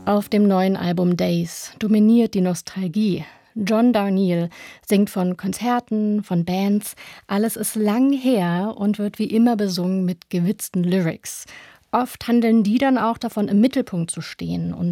Auf dem neuen Album Days dominiert die Nostalgie. John Darnielle singt von Konzerten, von Bands. Alles ist lang her und wird wie immer besungen mit gewitzten Lyrics. Oft handeln die dann auch davon, im Mittelpunkt zu stehen und